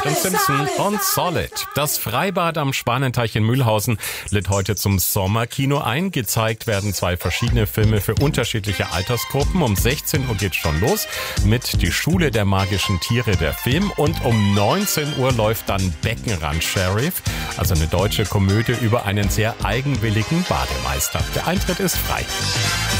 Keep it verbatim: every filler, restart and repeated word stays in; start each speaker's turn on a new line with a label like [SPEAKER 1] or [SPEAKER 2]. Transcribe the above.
[SPEAKER 1] Bart und Simpson und Solid. Das Freibad am Spanenteich in Mühlhausen lädt heute zum Sommerkino ein. Gezeigt werden zwei verschiedene Filme für unterschiedliche Altersgruppen. Um sechzehn Uhr geht's schon los mit Die Schule der magischen Tiere, der Film. Und um neunzehn Uhr läuft dann Beckenrand Sheriff, also eine deutsche Komödie über einen sehr eigenwilligen Bademeister. Der Eintritt ist frei.